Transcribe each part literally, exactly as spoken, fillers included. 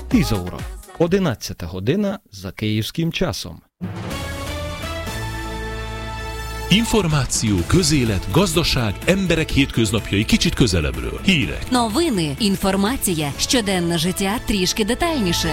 tíz óra. одинадцята година за kиївським часом. Információ, közélet, gazdaság, emberek hétköznapjai kicsit közelebbről. Hírek. Новини, інформація, щоденне життя трішки детальніше.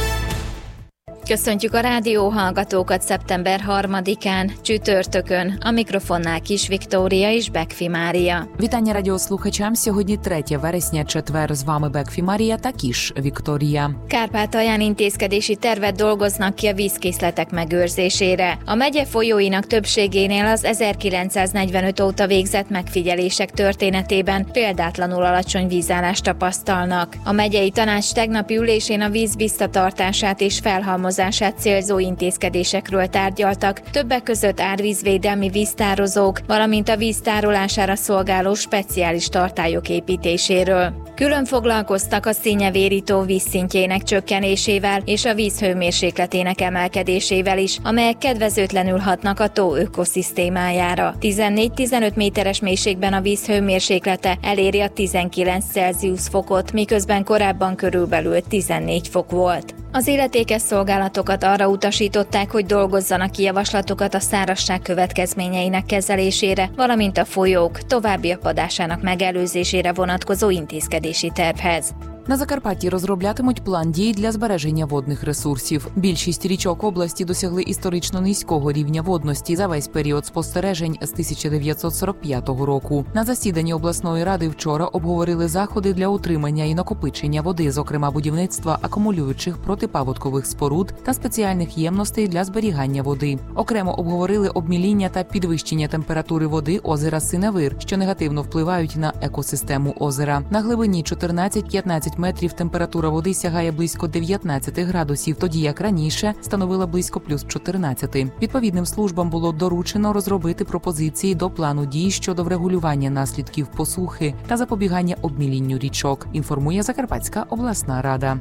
Köszöntjük a rádióhallgatókat szeptember harmadikán, csütörtökön. A mikrofonnál Kis Viktória és Bekfi Mária. Вітання радіослухачам. Сьогодні третє вересня, четвер. З вами Бекфі Марія та Кіш Вікторія. Kárpátalján intézkedési tervet dolgoznak ki a vízkészletek megőrzésére. A megye folyóinak többségénél az ezerkilencszáznegyvenöt óta végzett megfigyelések történetében példátlanul alacsony vízállást tapasztalnak. A megyei tanács tegnapi ülésén a víz visszatartását és felhalmozását célzó intézkedésekről tárgyaltak, többek között árvízvédelmi víztározók, valamint a víz tárolására szolgáló speciális tartályok építéséről. Külön foglalkoztak a színyevérító vízszintjének csökkenésével és a víz hőmérsékletének emelkedésével is, amelyek kedvezőtlenül hatnak a tó ökoszisztémájára. tizennégy-tizenöt méteres mélységben a víz hőmérséklete eléri a tizenkilenc Celsius fokot, miközben korábban körülbelül tizennégy fok volt. Az illetékes szolgálatokat arra utasították, hogy dolgozzanak ki javaslatokat a szárazság következményeinek kezelésére, valamint a folyók további apadásának megelőzésére vonatkozó intézkedési tervhez. На Закарпатті розроблятимуть план дій для збереження водних ресурсів. Більшість річок області досягли історично низького рівня водності за весь період спостережень з тисяча дев'ятсот сорок п'ятого року. На засіданні обласної ради вчора обговорили заходи для утримання і накопичення води, зокрема будівництва акумулюючих протипаводкових споруд та спеціальних ємностей для зберігання води. Окремо обговорили обміління та підвищення температури води озера Синевир, що негативно впливають на екосистему озера. На глибині чотирнадцять-п'ятнадцять метрів температура води сягає близько дев'ятнадцять градусів, тоді як раніше становила близько плюс чотирнадцять. Відповідним службам було доручено розробити пропозиції до плану дій щодо врегулювання наслідків посухи та запобігання обмілінню річок, інформує Закарпатська обласна рада.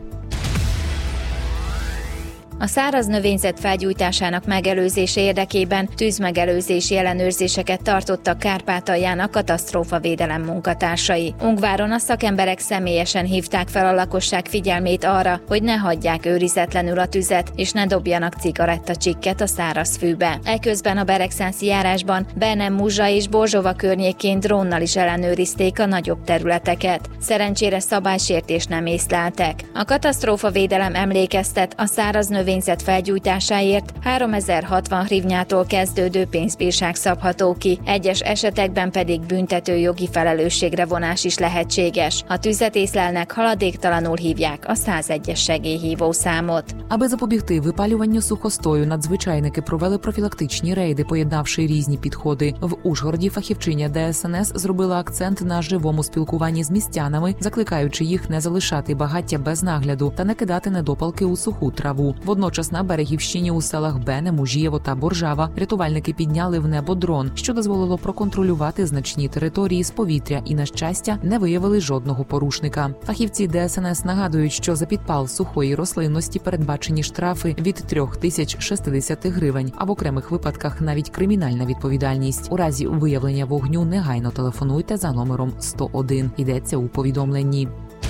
A száraz növényzet felgyújtásának megelőzése érdekében tűzmegelőzési ellenőrzéseket tartottak Kárpátalján a katasztrófavédelem munkatársai. Ungváron a szakemberek személyesen hívták fel a lakosság figyelmét arra, hogy ne hagyják őrizetlenül a tüzet, és ne dobjanak cigarettacsikket a szárazfűbe. Eközben a Beregszánsi járásban Bernem, Muzsa és Borzsova környékén drónnal is ellenőrizték a nagyobb területeket. Szerencsére szabálysértést nem észleltek. A katasztrófavédelem emlékeztet a száraz növényzet felgyújtásáért háromezer-hatvan hrivnyától kezdődő pénzbírság szabható ki, egyes esetekben pedig büntető jogi felelősségre vonás is lehetséges. Ha tüzet észlelnek, haladéktalanul hívják a százegyes segélyhívó számot. Аби запобігти випалюванню сухостою, надзвичайники провели профілактичні рейди, поєднавши різні підходи. В Ужгороді фахівчиня Де Ес Ен Ес зробила акцент на живому спілкуванні з містянами, закликаючи їх не залишати багаття без нагляду та не кидати недопалки у суху траву. Водночас на Берегівщині у селах Бене, Мужієво та Боржава рятувальники підняли в небо дрон, що дозволило проконтролювати значні території з повітря і, на щастя, не виявили жодного порушника. Фахівці Де Ес Ен Ес нагадують, що за підпал сухої рослинності передбачені штрафи від три тисячі шістдесят гривень, а в окремих випадках навіть кримінальна відповідальність. У разі виявлення вогню негайно телефонуйте за номером сто один, йдеться у повідомленні.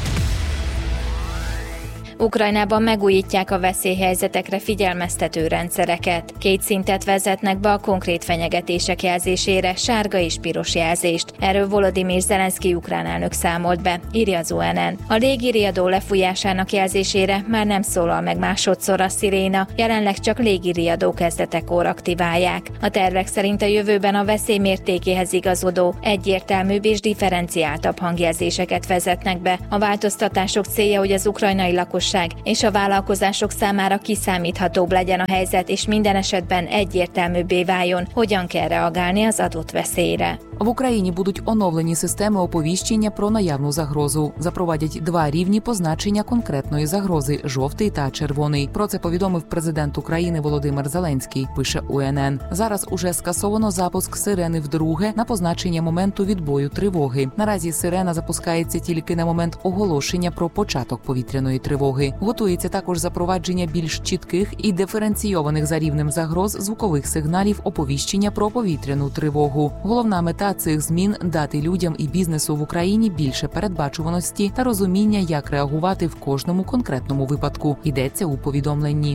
Ukrajnában megújítják a veszélyhelyzetekre figyelmeztető rendszereket. Két szintet vezetnek be a konkrét fenyegetések jelzésére, sárga és piros jelzést. Erről Volodymyr Zelenszky ukrán elnök számolt be, írja az o en en. A légiriadó lefújásának jelzésére már nem szólal meg másodszor a sziréna, jelenleg csak légiriadó kezdetekor aktiválják. A tervek szerint a jövőben a veszély mértékéhez igazodó, egyértelműbb és differenciáltabb hangjelzéseket vezetnek be. A változtatások célja, hogy az ukrajnai lakosság és a vállalkozások számára kiszámíthatóbb legyen a helyzet, és minden esetben egyértelműbbé váljon, hogyan kell reagálni az adott veszélyre. В Україні будуть оновлені системи оповіщення про наявну загрозу. Запровадять два рівні позначення конкретної загрози – жовтий та червоний. Про це повідомив президент України Володимир Зеленський, пише о ен ен. Зараз уже скасовано запуск сирени вдруге на позначення моменту відбою тривоги. Наразі сирена запускається тільки на момент оголошення про початок повітряної тривоги. Готується також запровадження більш чітких і диференційованих за рівнем загроз звукових сигналів оповіщення про повітряну тривогу. Головна мета Мета цих змін – дати людям і бізнесу в Україні більше передбачуваності та розуміння, як реагувати в kожному конкретному випадку, йдеться у повідомленні.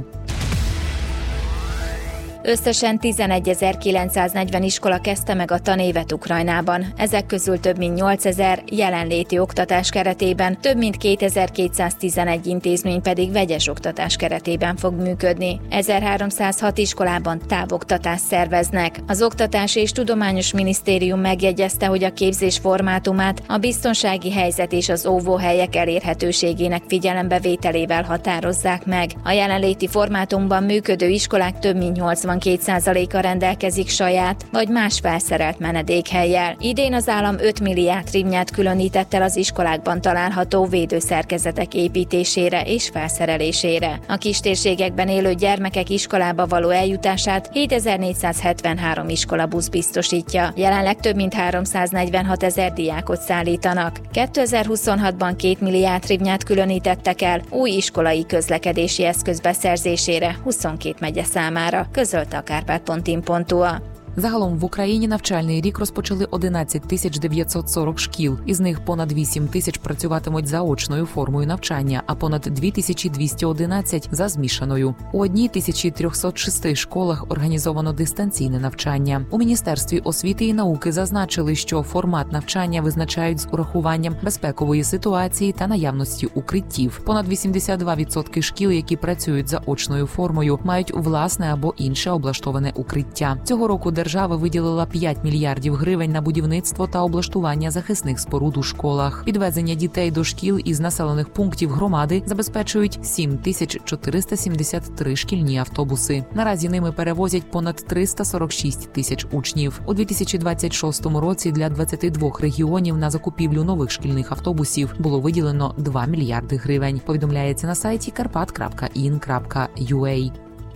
Összesen tizenegyezer-kilencszáznegyven iskola kezdte meg a tanévet Ukrajnában. Ezek közül több mint nyolcezer jelenléti oktatás keretében, több mint kétezer-kétszáztizenegy intézmény pedig vegyes oktatás keretében fog működni. ezerháromszázhat iskolában távoktatást szerveznek. Az Oktatási és Tudományos Minisztérium megjegyezte, hogy a képzés formátumát a biztonsági helyzet és az óvóhelyek elérhetőségének figyelembevételével határozzák meg. A jelenléti formátumban működő iskolák több mint nyolcvankét százaléka rendelkezik saját vagy más felszerelt menedékhellyel. Idén az állam öt milliárd hrivnyát különített el az iskolákban található védőszerkezetek építésére és felszerelésére. A kistérségekben élő gyermekek iskolába való eljutását hétezer-négyszázhetvenhárom iskolabusz biztosítja. Jelenleg több mint háromszáznegyvenhat ezer diákot szállítanak. kétezer-huszonhatban két milliárd hrivnyát különítettek el új iskolai közlekedési eszköz beszerzésére huszonkét megye számára, közölte a kárpát pont in pont u a. Загалом в Україні навчальний рік розпочали одинадцять тисяч дев'ятсот сорок шкіл. Із них понад вісім тисяч працюватимуть за очною формою навчання, а понад дві тисячі двісті одинадцять – за змішаною. У одній тисячі трьохсот шести школах організовано дистанційне навчання. У Міністерстві освіти і науки зазначили, що формат навчання визначають з урахуванням безпекової ситуації та наявності укриттів. Понад вісімдесят два відсотки шкіл, які працюють за очною формою, мають власне або інше облаштоване укриття. Цього року держава виділила п'ять мільярдів гривень на будівництво та облаштування захисних споруд у школах. Підвезення дітей до шкіл із населених пунктів громади забезпечують сім тисяч чотириста сімдесят три шкільні автобуси. Наразі ними перевозять понад триста сорок шість тисяч учнів. У дві тисячі двадцять шостому році для двадцяти двох регіонів на закупівлю нових шкільних автобусів було виділено два мільярди гривень. Повідомляється на сайті карпат крапка ін крапка ю а.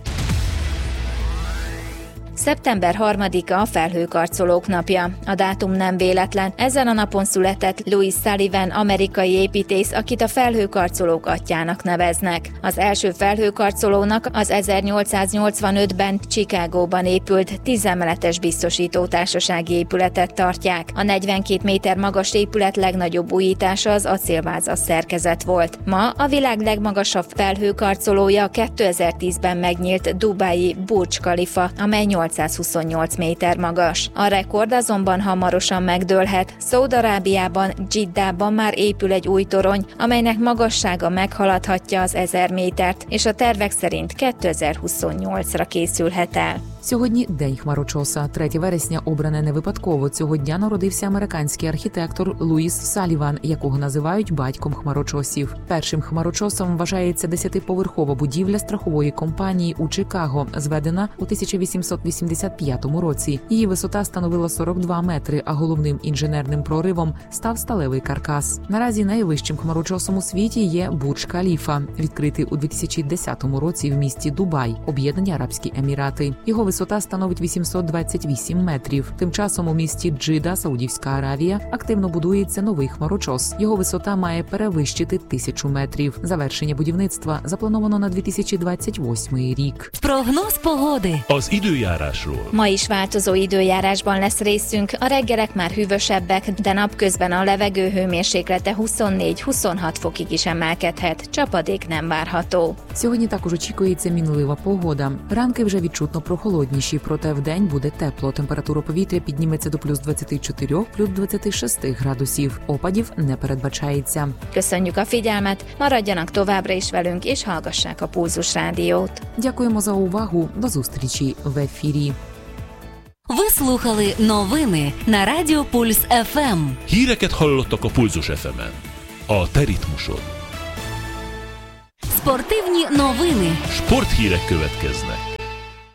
Szeptember harmadika a felhőkarcolók napja. A dátum nem véletlen. Ezen a napon született Louis Sullivan, amerikai építész, akit a felhőkarcolók atyjának neveznek. Az első felhőkarcolónak az ezernyolcszáznyolcvanötben Chicagóban épült tízemeletes biztosítótársasági épületet tartják. A negyvenkét méter magas épület legnagyobb újítása az acélvázas szerkezet volt. Ma a világ legmagasabb felhőkarcolója kétezer-tízben megnyílt dubai Burj Khalifa, amely nyolcszázhuszonnyolc méter magas. A rekord azonban hamarosan megdőlhet. Szaúd-Arábiában, Dzsiddában már épül egy új torony, amelynek magassága meghaladhatja az ezer métert, és a tervek szerint kétezer-huszonnyolcra készülhet el. Сьогодні День хмарочоса. третього вересня обране не випадково. Цього дня народився американський архітектор Луїс Саліван, якого називають батьком хмарочосів. Першим хмарочосом вважається десятиповерхова будівля страхової компанії у Чикаго, зведена у тисяча вісімсот вісімдесят п'ятому році. Її висота становила сорок два метри, а головним інженерним проривом став сталевий каркас. Наразі найвищим хмарочосом у світі є Бурдж Каліфа, відкритий у дві тисячі десятому році в місті Дубай, Об'єднані Арабські Емірати. Його висота становить вісімсот двадцять вісім метрів. Тим часом у місті Джида, Саудівська Аравія, активно будується новий хмарочос. Його висота має перевищити тисячу метрів. Завершення будівництва заплановано на дві тисячі двадцять восьмий рік. Прогноз pogody. Az időjárásról. Ma is változó időjárásban lesz részünk, a reggelek már hűvösebbek, de napközben a levegő hőmérséklete huszonnégy-huszonhat fokig is emelkedhet, csapadék nem várható. Сьогодні також очікується мінлива погода. Ранки вже відчутно прохолодніші, проте вдень буде тепло. Температура повітря підніметься до плюс двадцять чотири, плюс двадцять шість градусів. Опадів не передбачається. Köszönjük a figyelmet, maradjanak továbbra is velünk, és hallgassák a Pulzus Rádiót. Дякуємо за увагу. До зустрічі в ефірі. Ви слухали новини на Радіо Пульс еф ем. Híreket hallottak a Pulzus еф ем-en. A te ritmusod. Спортивні новини. Sporthírek következnek.